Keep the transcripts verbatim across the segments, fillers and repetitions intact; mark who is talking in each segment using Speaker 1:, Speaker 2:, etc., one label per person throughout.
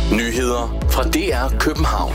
Speaker 1: Nyheder fra D R København.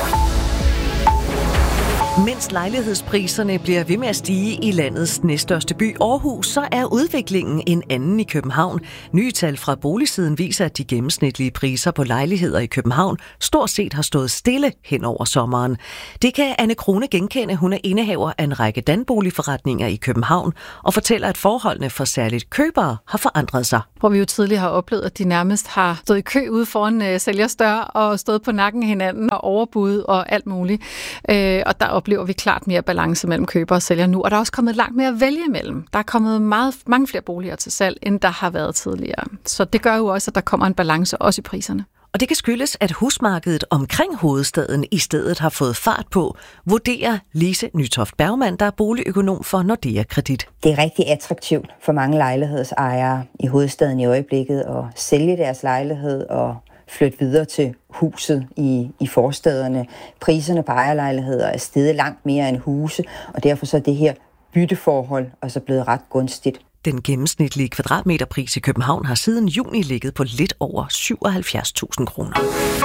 Speaker 2: Mens lejlighedspriserne bliver ved med at stige i landets næststørste by Aarhus, så er udviklingen en anden i København. Nye tal fra boligsiden viser, at de gennemsnitlige priser på lejligheder i København stort set har stået stille hen over sommeren. Det kan Anne Krone genkende. Hun er indehaver af en række danboligforretninger i København og fortæller, at forholdene for særligt købere har forandret sig.
Speaker 3: Hvor vi jo tidligere har oplevet, at de nærmest har stået i kø ude foran øh, sælgers dør og stået på nakken af hinanden og overbud og alt muligt. Øh, og der oplever vi klart mere balance mellem køber og sælger nu, og der er også kommet langt mere at vælge imellem. Der er kommet meget, mange flere boliger til salg, end der har været tidligere. Så det gør jo også, at der kommer en balance også i priserne.
Speaker 2: Og det kan skyldes, at husmarkedet omkring hovedstaden i stedet har fået fart på, vurderer Lise Nytoft Bergmann, der er boligøkonom for Nordea Kredit.
Speaker 4: Det er rigtig attraktivt for mange lejlighedsejere i hovedstaden i øjeblikket at sælge deres lejlighed og flytte videre til huset i, i forstederne. Priserne på ejerlejligheder er steget langt mere end huse, og derfor så er det her bytteforhold også blevet ret gunstigt.
Speaker 2: Den gennemsnitlige kvadratmeterpris i København har siden juni ligget på lidt over syvoghalvfjerds tusind kroner.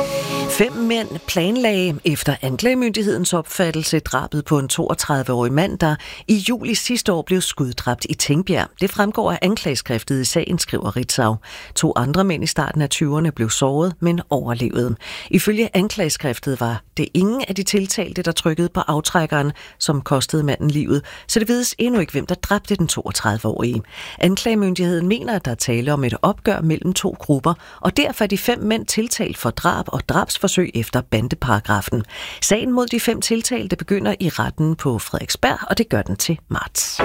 Speaker 2: Fem mænd planlagde efter anklagemyndighedens opfattelse drabet på en toogtredive-årig mand, der i juli sidste år blev skuddræbt i Tingbjerg. Det fremgår af anklageskriftet i sagen, skriver Ritzau. To andre mænd i starten af tyverne blev såret, men overlevede. Ifølge anklageskriftet var det ingen af de tiltalte, der trykkede på aftrækkeren, som kostede manden livet, så det vides endnu ikke, hvem der dræbte den toogtredive-årige. Anklagemyndigheden mener, at der er tale om et opgør mellem to grupper, og derfor er de fem mænd tiltalt for drab og drabsforsøg efter bandeparagrafen. Sagen mod de fem tiltalte begynder i retten på Frederiksberg, og det gør den til marts.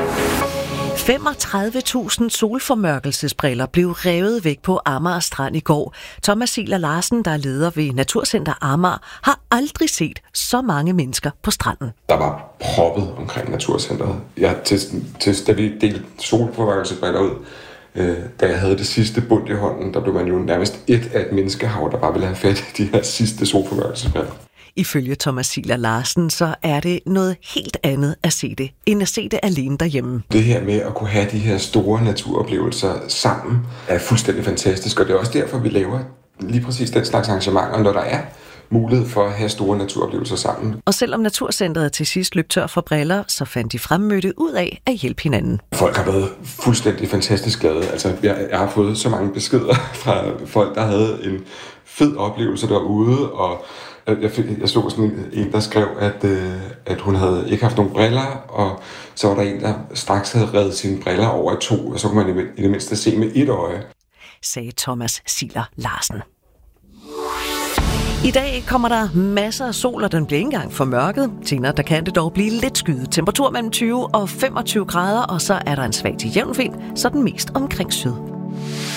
Speaker 2: femogtredive tusind solformørkelsesbriller blev revet væk på Amager Strand i går. Thomas Siler Larsen, der er leder ved Naturcenter Amager, har aldrig set så mange mennesker på stranden.
Speaker 5: Der var proppet omkring Naturcenteret. Jeg, til, til, da vi delte solformørkelsesbriller ud, øh, da jeg havde det sidste bund i hånden, der blev man jo nærmest et af et menneskehav, der bare ville have fat i de her sidste solformørkelsesbriller.
Speaker 2: Ifølge Thomas Siler Larsen, så er det noget helt andet at se det, end at se det alene derhjemme.
Speaker 5: Det her med at kunne have de her store naturoplevelser sammen er fuldstændig fantastisk, og det er også derfor, vi laver lige præcis den slags arrangementer, når der er mulighed for at have store naturoplevelser sammen.
Speaker 2: Og selvom Naturcenteret til sidst løb tør for briller, så fandt de fremmødte ud af at hjælpe hinanden.
Speaker 5: Folk har været fuldstændig fantastisk glade. Altså, jeg, jeg har fået så mange beskeder fra folk, der havde en fed oplevelse derude, og Jeg, fik, jeg så sådan en, der skrev, at, øh, at hun havde ikke haft nogen briller, og så var der en, der straks havde revet sine briller over i to, og så kunne man i, i det mindste se med et øje.
Speaker 2: Sagde Thomas Siler Larsen. I dag kommer der masser af sol, og den bliver ikke engang for mørket. Senere der kan det dog blive lidt skyet. Temperatur mellem tyve og femogtyve grader, og så er der en svag til jævn vind, så den mest omkring syd.